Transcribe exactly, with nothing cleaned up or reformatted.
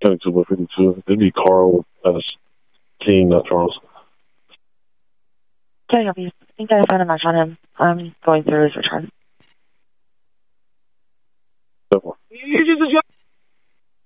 ten two one fifty-two. It'd be Carl as King, not Charles. Can I help you? I think I found a match on him. I'm going through his return.